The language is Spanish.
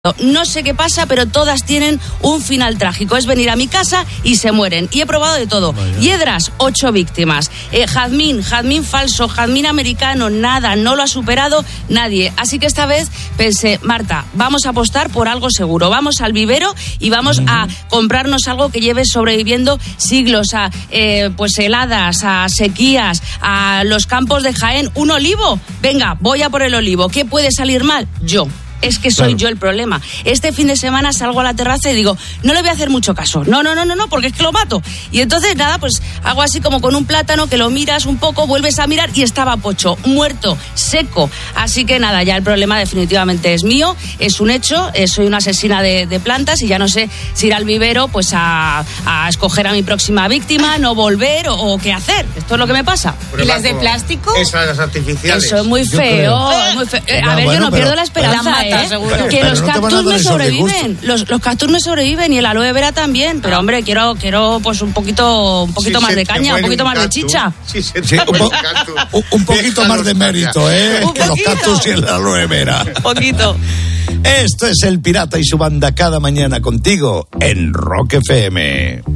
No sé qué pasa, pero todas tienen un final trágico. Es venir a mi casa y se mueren. Y he probado de todo. Hiedras, 8 víctimas. Jazmín falso, jazmín americano, nada, no lo ha superado nadie. Así que esta vez pensé, Marta, vamos a apostar por algo seguro. Vamos al vivero y vamos a comprarnos algo que lleve sobreviviendo siglos, a pues heladas, a sequías, a los campos de Jaén. ¿Un olivo? Venga, voy a por el olivo. ¿Qué puede salir mal? Yo. Es que soy yo el problema. Este fin de semana salgo a la terraza y digo, no le voy a hacer mucho caso. No, porque es que lo mato. Y entonces, nada, pues hago así como con un plátano que lo miras un poco, vuelves a mirar y estaba pocho, muerto, seco. Así que nada, ya el problema definitivamente es mío, es un hecho, soy una asesina de plantas y ya no sé si ir al vivero pues a escoger a mi próxima víctima, no volver o qué hacer. Esto es lo que me pasa. ¿Y las de plástico? Esas, las artificiales. Eso es muy feo. Muy feo. A ver, yo no pierdo la esperanza, seguro. Que los cactus me sobreviven. Los cactus me sobreviven y el aloe vera también. Pero hombre, quiero pues un poquito más de caña, un poquito más de chicha. Un poquito más de mérito, que los cactus y el aloe vera. Un poquito. Esto es El Pirata y su banda cada mañana contigo en Rock FM.